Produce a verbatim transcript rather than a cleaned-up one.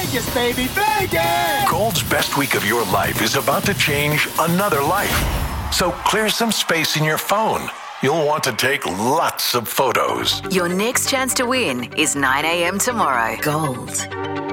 Vegas, baby, Vegas! Gold's best week of your life is about to change another life. So clear some space in your phone. You'll want to take lots of photos. Your next chance to win is nine a.m. tomorrow. Gold.